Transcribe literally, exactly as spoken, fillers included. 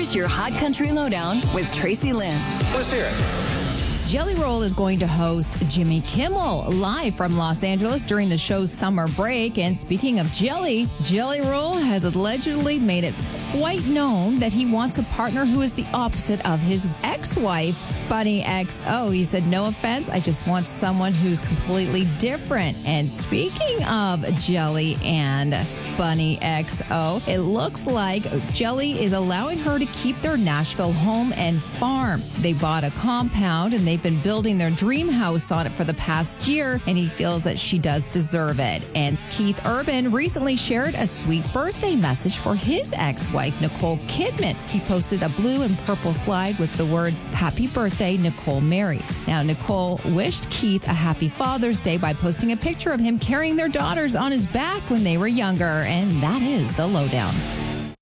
Here's your Hot Country Lowdown with Tracy Lynn. Let's hear it. Jelly Roll is going to host Jimmy Kimmel live from Los Angeles during the show's summer break. And speaking of Jelly, Jelly Roll has allegedly made it quite known that he wants a partner who is the opposite of his ex-wife, Bunny X O. He said, no offense, I just want someone who's completely different. And speaking of Jelly and Bunny X O, it looks like Jelly is allowing her to keep their Nashville home and farm. They bought a compound and they've been building their dream house on it for the past year, and he feels that she does deserve it. And Keith Urban recently shared a sweet birthday message for his ex-wife, Nicole Kidman. He posted a blue and purple slide with the words, "Happy birthday, Nicole Mary." Now, Nicole wished Keith a happy Father's Day by posting a picture of him carrying their daughters on his back when they were younger. And that is the lowdown.